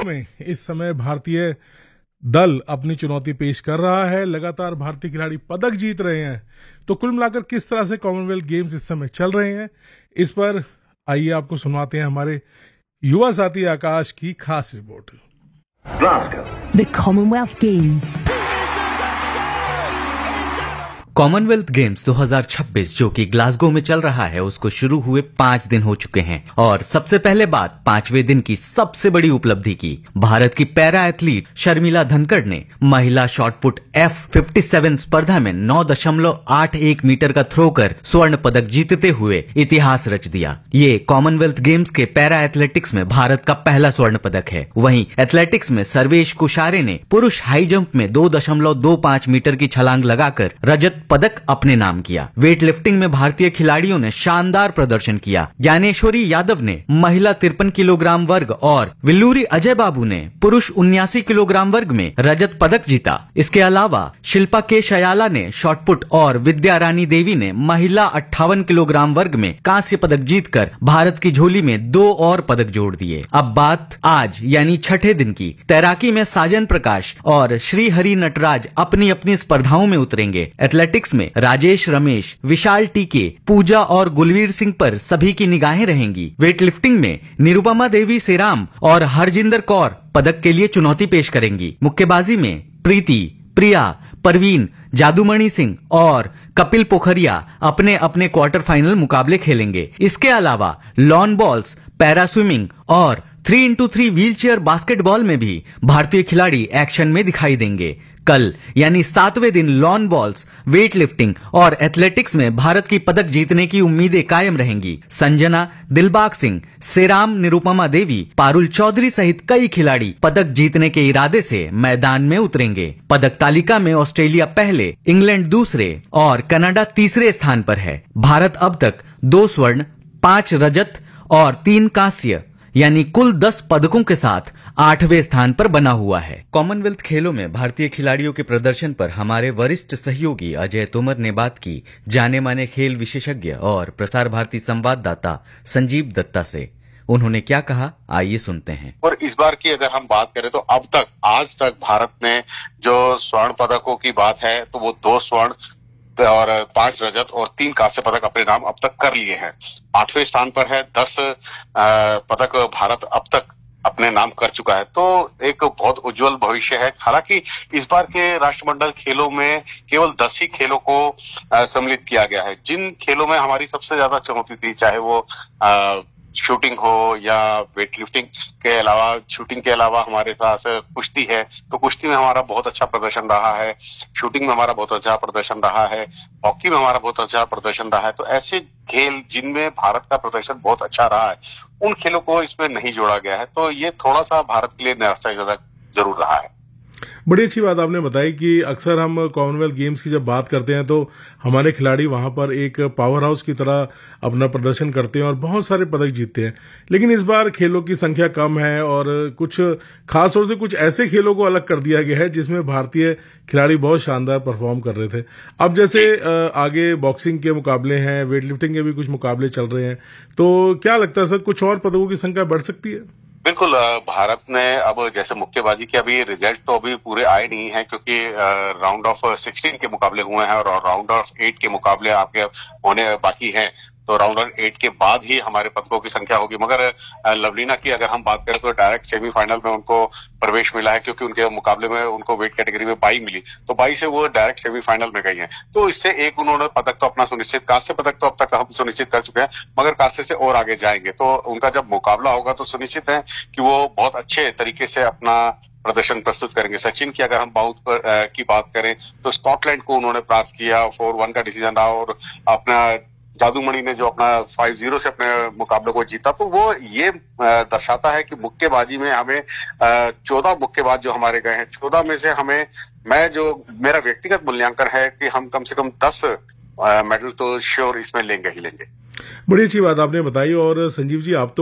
में इस समय भारतीय दल अपनी चुनौती पेश कर रहा है। लगातार भारतीय खिलाड़ी पदक जीत रहे हैं। तो कुल मिलाकर किस तरह से कॉमनवेल्थ गेम्स इस समय चल रहे हैं, इस पर आइए आपको सुनवाते हैं हमारे युवा साथी आकाश की खास report. The Commonwealth Games। Commonwealth games 2026 जो कि ग्लासगो में चल रहा है, उसको शुरू हुए 5 दिन हो चुके हैं और सबसे पहले बात 5वें दिन की सबसे बड़ी उपलब्धि की। भारत की पैरा एथलीट शर्मिला धनखड़ ने महिला शॉटपुट F57 स्पर्धा में 9.81 मीटर का थ्रो कर स्वर्ण पदक जीतते हुए इतिहास रच दिया। ये कॉमनवेल्थ गेम्स के पैरा एथलेटिक्स में भारत का पहला स्वर्ण पदक है। वहीं एथलेटिक्स में सर्वेश कुशारे ने पुरुष हाई जंप में 2.25 मीटर की छलांग लगाकर रजत पदक अपने नाम किया। वेट लिफ्टिंग में भारतीय खिलाड़ियों ने शानदार प्रदर्शन किया। ज्ञानेश्वरी यादव ने महिला 53 किलोग्राम वर्ग और विल्लूरी अजय बाबू ने पुरुष 79 किलोग्राम वर्ग में रजत पदक जीता। इसके अलावा शिल्पा के शयाला ने शॉटपुट और विद्या रानी देवी ने महिला 58 किलोग्राम वर्ग में कांस्य पदक जीतकर भारत की झोली में 2 और पदक जोड़ दिए। अब बात आज यानी छठे दिन की। तैराकी में साजन प्रकाश और श्री हरि नटराज अपनी अपनी स्पर्धाओं में उतरेंगे। एथलेटिक्स में राजेश रमेश, विशाल टीके, पूजा और गुलवीर सिंह पर सभी की निगाहें रहेंगी। वेट लिफ्टिंग में निरुपमा देवी सेराम और हरजिंदर कौर पदक के लिए चुनौती पेश करेंगी। मुक्केबाजी में प्रीति, प्रिया, परवीन, जादूमणि सिंह और कपिल पोखरिया अपने अपने क्वार्टर फाइनल मुकाबले खेलेंगे। इसके अलावा लॉन बॉल्स, पैरा स्विमिंग और 3x3 व्हीलचेयर बास्केटबॉल में भी भारतीय खिलाड़ी एक्शन में दिखाई देंगे। कल यानी 7वें दिन लॉन बॉल्स, वेट लिफ्टिंग और एथलेटिक्स में भारत की पदक जीतने की उम्मीदें कायम रहेंगी। संजना, दिलबाग सिंह, सेराम, निरुपमा देवी, पारुल चौधरी सहित कई खिलाड़ी पदक जीतने के इरादे से मैदान में उतरेंगे। पदक तालिका में ऑस्ट्रेलिया पहले, इंग्लैंड दूसरे और कनाडा तीसरे स्थान पर है। भारत अब तक 2 स्वर्ण, 5 रजत और 3 कांस्य यानी कुल 10 पदकों के साथ 8वें स्थान पर बना हुआ है। कॉमनवेल्थ खेलों में भारतीय खिलाड़ियों के प्रदर्शन पर हमारे वरिष्ठ सहयोगी अजय तोमर ने बात की जाने माने खेल विशेषज्ञ और प्रसार भारती संवाददाता संजीव दत्ता से। उन्होंने क्या कहा, आइए सुनते हैं। और इस बार की अगर हम बात करें तो अब तक आज तक भारत ने जो स्वर्ण पदकों की बात है तो वो 2 स्वर्ण और 5 रजत और 3 कांस्य पदक अपने नाम अब तक कर लिए हैं। 8वें स्थान पर है। 10 पदक भारत अब तक अपने नाम कर चुका है। तो एक बहुत उज्जवल भविष्य है। हालांकि इस बार के राष्ट्रमंडल खेलों में केवल 10 ही खेलों को सम्मिलित किया गया है। जिन खेलों में हमारी सबसे ज्यादा चुनौती थी, चाहे वो शूटिंग हो या वेट लिफ्टिंग के अलावा, शूटिंग के अलावा हमारे पास कुश्ती है, तो कुश्ती में हमारा बहुत अच्छा प्रदर्शन रहा है। शूटिंग में हमारा बहुत अच्छा प्रदर्शन रहा है। हॉकी में हमारा बहुत अच्छा प्रदर्शन रहा है। तो ऐसे खेल जिनमें भारत का प्रदर्शन बहुत अच्छा रहा है, उन खेलों को इसमें नहीं जोड़ा गया है। तो ये थोड़ा सा भारत के लिए निराशाजनक जरूर रहा है। बड़ी अच्छी बात आपने बताई कि अक्सर हम कॉमनवेल्थ गेम्स की जब बात करते हैं तो हमारे खिलाड़ी वहां पर एक पावर हाउस की तरह अपना प्रदर्शन करते हैं और बहुत सारे पदक जीतते हैं। लेकिन इस बार खेलों की संख्या कम है और कुछ खास तौर से कुछ ऐसे खेलों को अलग कर दिया गया है जिसमें भारतीय खिलाड़ी बहुत शानदार परफॉर्म कर रहे थे। अब जैसे आगे बॉक्सिंग के मुकाबले हैं, वेट लिफ्टिंग के भी कुछ मुकाबले चल रहे हैं, तो क्या लगता है सर, कुछ और पदकों की संख्या बढ़ सकती है? बिल्कुल। भारत ने अब जैसे मुक्केबाजी के अभी रिजल्ट तो अभी पूरे आए नहीं है, क्योंकि राउंड ऑफ 16 के मुकाबले हुए हैं और राउंड ऑफ 8 के मुकाबले आपके होने बाकी हैं। तो राउंड ऑफ 8 के बाद ही हमारे पदकों की संख्या होगी। मगर लवलीना की अगर हम बात करें तो डायरेक्ट सेमीफाइनल में उनको प्रवेश मिला है, क्योंकि उनके मुकाबले में उनको वेट कैटेगरी में 22 मिली, तो 22 से वो डायरेक्ट सेमीफाइनल में गई हैं। तो इससे एक उन्होंने पदक तो अपना सुनिश्चित, कांस्य पदक तो अब तक हम सुनिश्चित कर चुके हैं, मगर कांस्य से और आगे जाएंगे। तो उनका जब मुकाबला होगा तो सुनिश्चित है कि वो बहुत अच्छे तरीके से अपना प्रदर्शन प्रस्तुत करेंगे। सचिन की अगर हम की बात करें तो स्कॉटलैंड को उन्होंने प्राप्त किया, 4-1 का डिसीजन रहा और अपना जादूमणि ने जो अपना 5-0 से अपने मुकाबले को जीता। तो वो ये दर्शाता है कि मुक्केबाजी में हमें 14 मुक्केबाज जो हमारे गए हैं, 14 में से हमें, मेरा व्यक्तिगत मूल्यांकन है कि हम कम से कम 10 मेडल तो श्योर इसमें लेंगे ही लेंगे। बड़ी अच्छी बात आपने बताई। और संजीव जी, आप तो